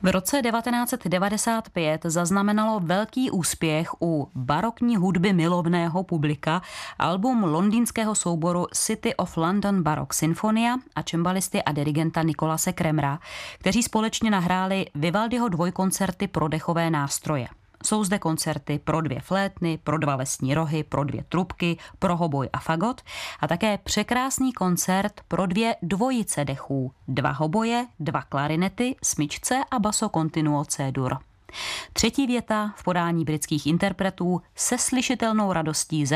V roce 1995 zaznamenalo velký úspěch u barokní hudby milovného publika album londýnského souboru City of London Baroque Sinfonia a cembalisty a dirigenta Nicolase Kremera, kteří společně nahráli Vivaldiho dvojkoncerty pro dechové nástroje. Jsou zde koncerty pro 2 flétny, pro 2 lesní rohy, pro 2 trubky, pro hoboj a fagot a také překrásný koncert pro 2 dvojice dechů, 2 hoboje, 2 klarinety, smyčce a basso continuo C-dur. Třetí věta v podání britských interpretů se slyšitelnou radostí